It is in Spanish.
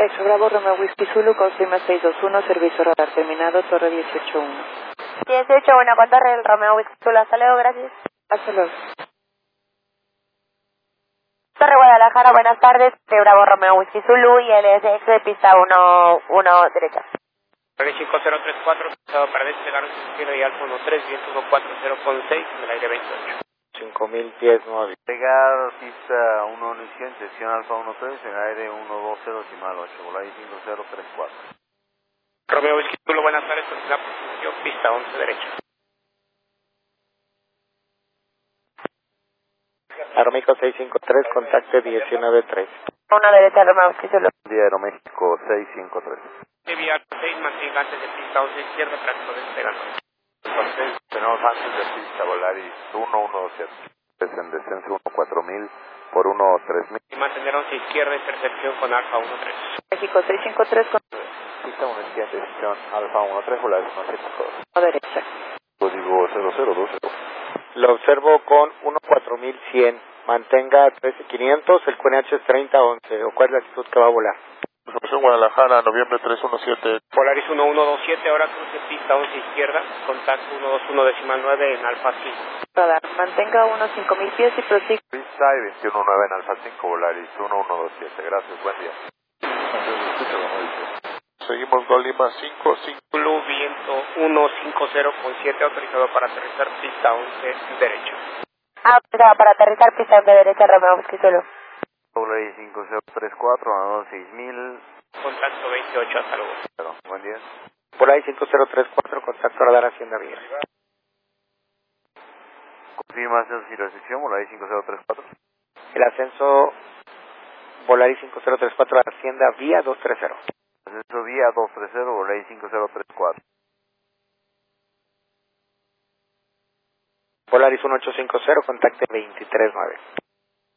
Derecho, Bravo, Romeo Whisky Zulu, Cosima 621, servicio radar terminado, Torre 181. 181 con Torre del Romeo Whisky Zulu, hasta luego, gracias. Hasta luego. Torre Guadalajara, buenas tardes, de Bravo Romeo Whisky Zulu y LSX de pista 1 derecha. Torre 5034, pasado para desplegar cielo y Alfa 13, viento 140,6, en el aire 28. 5000 pies 9. Pegar pista 1 inicio, dirección Alfa 13, en aire 120 decimal 8, Volay 5034. Romeo Whisky Zulu, buenas tardes, la posición, pista 11 derecha. Aeroméxico 653, contacte 193. 1 derecha, Romeo Whisky Zulu. Día Aeroméxico 653. Enviar 6, mantenga antes de pista 11 izquierda, tráfico despegando. Entonces, tenemos antes de pista Volaris 1127. Es en descenso 14000 por 13000. Y mantener 11 izquierda, intercepción con Alfa 13. México 653 con Pista 1 izquierda, dirección Alfa 13, Volaris 172. 1 derecha. Código 0020. Lo observo con 14100. Mantenga 13500, el QNH es 3011. ¿O cuál es la altitud que va a volar? Información Guadalajara, noviembre 317. Polaris 1127, ahora cruce pista 11 izquierda, contacto 121 decimal 9 en Alfa 5. Radar, mantenga unos 5000 pies y prosiga. Pista y 219 en Alfa 5, Volaris 1127. Gracias, buen día. Seguimos Gol Lima 55. Zulu, viento 150 con 7, autorizado para aterrizar pista 11 derecha. Autorizado para aterrizar pista 11 derecha, Romeo Whisky Zulu. Volaris 5034, a 6000. Contacto 28, hasta luego. Buen día. Volaris 5034, contacto radar Hacienda Villa. Confirma ascenso y recepción, Volaris 5034. El ascenso Volaris 5034 a Hacienda Vía 230. Ascenso vía 230, Volaris 5034. Volaris 1850, contacte 239.